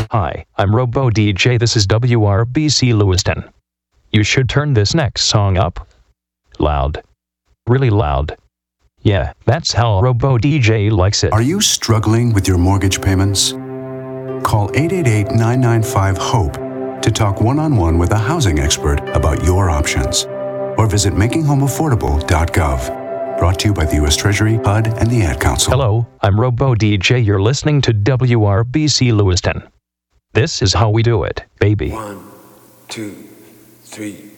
Hi, I'm Robo DJ. This is WRBC Lewiston. You should turn this next song up. Loud. Really loud. Yeah, that's how Robo DJ likes it. Are you struggling with your mortgage payments? Call 888-995-HOPE to talk one-on-one with a housing expert about your options. Or visit makinghomeaffordable.gov. Brought to you by the U.S. Treasury, HUD, and the Ad Council. Hello, I'm Robo DJ. You're listening to WRBC Lewiston. This is how we do it, baby. 1, 2, 3.